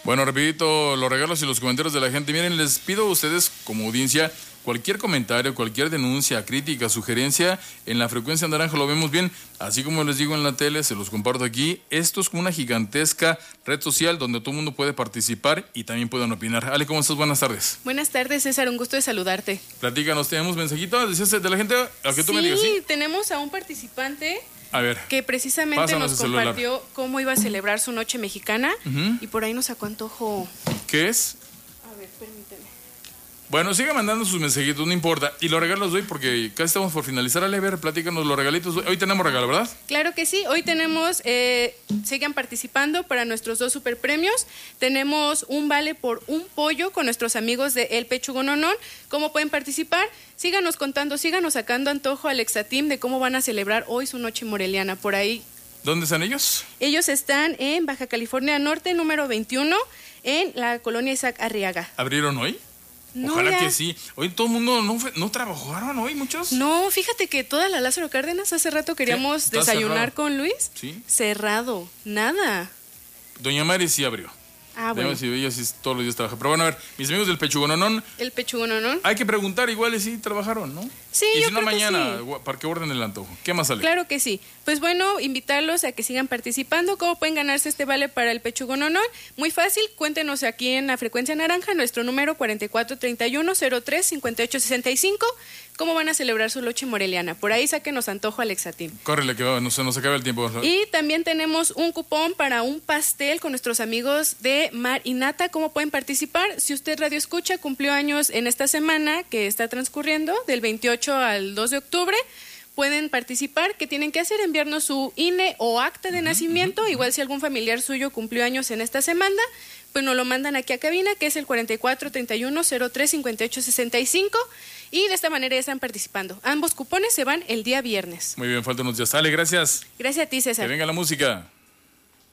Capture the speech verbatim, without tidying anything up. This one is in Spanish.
Bueno, rapidito, los regalos y los comentarios de la gente. Miren, les pido a ustedes como audiencia cualquier comentario, cualquier denuncia, crítica, sugerencia, en la frecuencia naranja lo vemos bien. Así como les digo en la tele, se los comparto aquí. Esto es como una gigantesca red social donde todo el mundo puede participar y también pueden opinar. Ale, ¿cómo estás? Buenas tardes. Buenas tardes, César. Un gusto de saludarte. Platícanos, ¿tenemos mensajito? ¿Decías de la gente? ¿A que tú sí, me digas? Sí, tenemos a un participante... A ver, que precisamente nos compartió celular. Cómo iba a celebrar su noche mexicana, uh-huh. y por ahí nos sacó antojo. ¿Qué es? A ver, permíteme. Bueno, siga mandando sus mensajitos, no importa. Y los regalos de hoy, porque casi estamos por finalizar. Ale, a ver, platícanos los regalitos. Hoy tenemos regalo, ¿verdad? Claro que sí. Hoy tenemos, eh, sigan participando para nuestros dos super premios. Tenemos un vale por un pollo con nuestros amigos de El Pechugononón. ¿Cómo pueden participar? Síganos contando, síganos sacando antojo al Exateam de cómo van a celebrar hoy su noche moreliana. Por ahí. ¿Dónde están ellos? Ellos están en Baja California Norte, número veintiuno, en la colonia Isaac Arriaga. ¿Abrieron hoy? No, Ojalá ya. que sí. Hoy todo el mundo no, fue, no trabajaron hoy, muchos. No, fíjate que toda la Lázaro Cárdenas hace rato queríamos desayunar cerrado con Luis. Sí. Cerrado, nada. Doña Mari sí abrió. Ah, bueno. Si ella sí todos los días trabaja. Pero bueno, a ver, mis amigos del Pechugononón. El Pechugononón. Hay que preguntar, igual si trabajaron, ¿no? Sí, y yo si no, creo mañana, que sí. para que orden el antojo. ¿Qué más sale? Claro que sí. Pues bueno, invitarlos a que sigan participando. ¿Cómo pueden ganarse este vale para el Pechugononón? Muy fácil, cuéntenos aquí en la frecuencia naranja, nuestro número cuarenta y cuatro treinta y uno cero tres cincuenta y ocho sesenta y cinco. ¿Cómo van a celebrar su noche moreliana? Por ahí sáquenos antojo al Exateam. Córrele, que no se nos acaba el tiempo. Y también tenemos un cupón para un pastel con nuestros amigos de Mar y Nata. ¿Cómo pueden participar? Si usted radio escucha, cumplió años en esta semana que está transcurriendo, del veintiocho al dos de octubre, pueden participar. ¿Qué tienen que hacer? Enviarnos su I N E o acta de uh-huh, nacimiento. Uh-huh. Igual si algún familiar suyo cumplió años en esta semana, pues nos lo mandan aquí a cabina, que es el cuarenta y cuatro treinta y uno cero tres cincuenta y ocho sesenta y cinco. Y de esta manera ya están participando. Ambos cupones se van el día viernes. Muy bien, faltan unos días. Ale, gracias. Gracias a ti, César. Que venga la música.